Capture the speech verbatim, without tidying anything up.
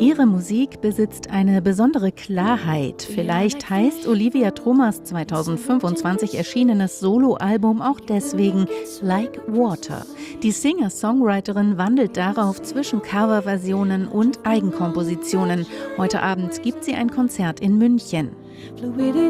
Ihre Musik besitzt eine besondere Klarheit. Vielleicht heißt Olivia Thomas zweitausendfünfundzwanzig erschienenes Soloalbum auch deswegen Like Water. Die Singer-Songwriterin wandelt darauf zwischen Coverversionen und Eigenkompositionen. Heute Abend gibt sie ein Konzert in München. Fluidity